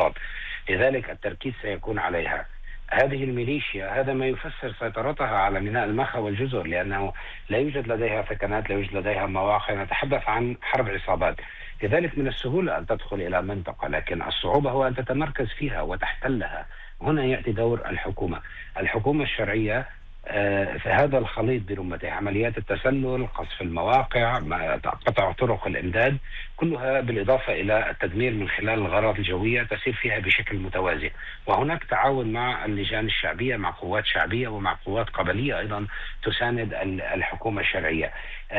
المفاوضات. لذلك التركيز سيكون عليها. هذه الميليشيا هذا ما يفسر سيطرتها على ميناء المخا والجزر، لأنه لا يوجد لديها ثكنات، لا يوجد لديها مواقع، نتحدث عن حرب عصابات. لذلك من السهولة أن تدخل إلى منطقة، لكن الصعوبة هو أن تتمركز فيها وتحتلها. هنا يأتي دور الحكومة الشرعية في هذا الخليط برمته: عمليات التسلل، قصف المواقع، قطع طرق الإمداد، كلها بالإضافة إلى التدمير من خلال الغارات الجوية تسير فيها بشكل متوازي. وهناك تعاون مع اللجان الشعبية، مع قوات شعبية ومع قوات قبلية أيضا تساند الحكومة الشرعية.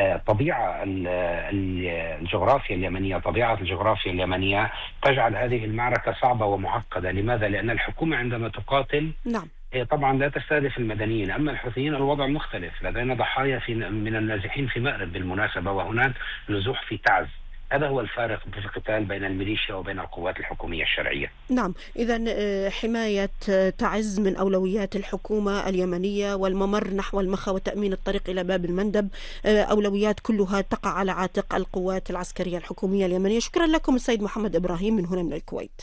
طبيعة الجغرافيا اليمنية تجعل هذه المعركة صعبة ومعقدة. لماذا؟ لأن الحكومة عندما تقاتل نعم. هي طبعا لا تستهدف المدنيين، أما الحوثيين الوضع مختلف. لدينا ضحايا من النازحين في مأرب بالمناسبة، وهناك نزوح في تعز. هذا هو الفارق في القتال بين الميليشيا وبين القوات الحكومية الشرعية. نعم، إذا حماية تعز من أولويات الحكومة اليمنية، والممر نحو المخا وتأمين الطريق إلى باب المندب أولويات كلها تقع على عاتق القوات العسكرية الحكومية اليمنية. شكرا لكم السيد محمد إبراهيم من هنا من الكويت.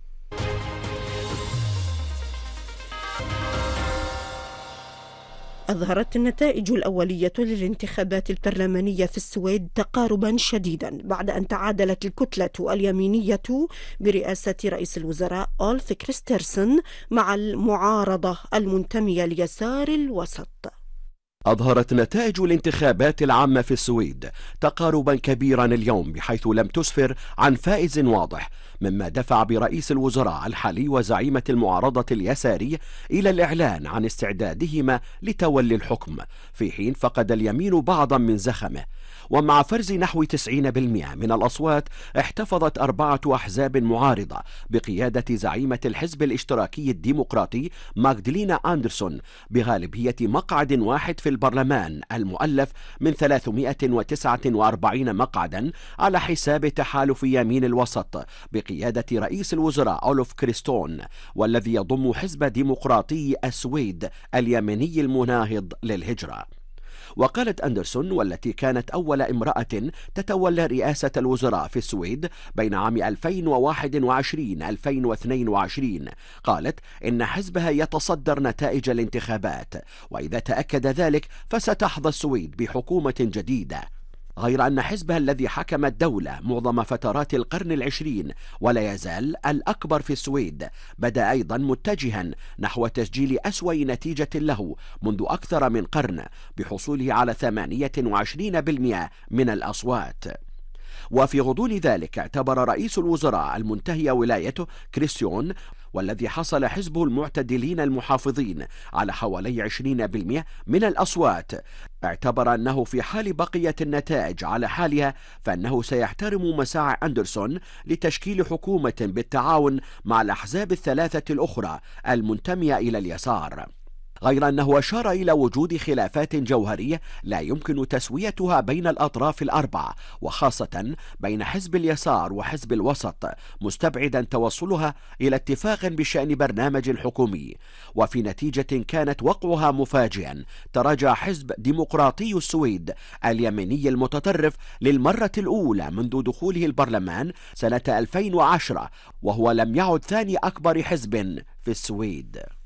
أظهرت النتائج الأولية للانتخابات البرلمانية في السويد تقاربا شديدا بعد أن تعادلت الكتلة اليمينية برئاسة رئيس الوزراء أولف كريسترسن مع المعارضة المنتمية ليسار الوسط. أظهرت نتائج الانتخابات العامة في السويد تقاربا كبيرا اليوم، بحيث لم تسفر عن فائز واضح، مما دفع برئيس الوزراء الحالي وزعيمة المعارضة اليساري إلى الإعلان عن استعدادهما لتولي الحكم، في حين فقد اليمين بعضا من زخمه. ومع فرز نحو 90% من الأصوات، احتفظت 4 أحزاب معارضة بقيادة زعيمة الحزب الاشتراكي الديمقراطي ماغدلينا أندرسون بغالبية مقعد واحد في البرلمان المؤلف من 349 مقعدا، على حساب تحالف يمين الوسط بقيادة رئيس الوزراء أولف كريستون، والذي يضم حزب ديمقراطي السويد اليمني المناهض للهجرة. وقالت أندرسون، والتي كانت أول امرأة تتولى رئاسة الوزراء في السويد بين عام 2021-2022، قالت إن حزبها يتصدر نتائج الانتخابات، وإذا تأكد ذلك فستحظى السويد بحكومة جديدة. غير أن حزبها الذي حكم الدولة معظم فترات القرن العشرين ولا يزال الأكبر في السويد، بدأ أيضا متجها نحو تسجيل أسوأ نتيجة له منذ أكثر من قرن، بحصوله على 28% من الأصوات. وفي غضون ذلك اعتبر رئيس الوزراء المنتهي ولايته كريستيون، والذي حصل حزبه المعتدلين المحافظين على حوالي 20% من الأصوات، اعتبر أنه في حال بقيت النتائج على حالها فإنه سيحترم مساعي أندرسون لتشكيل حكومة بالتعاون مع الأحزاب الثلاثة الأخرى المنتمية إلى اليسار. غير أنه أشار إلى وجود خلافات جوهرية لا يمكن تسويتها بين الأطراف الأربعة، وخاصة بين حزب اليسار وحزب الوسط، مستبعدا توصلها إلى اتفاق بشأن برنامج حكومي. وفي نتيجة كانت وقعها مفاجئا، تراجع حزب ديمقراطي السويد اليميني المتطرف للمرة الأولى منذ دخوله البرلمان سنة 2010، وهو لم يعد ثاني أكبر حزب في السويد.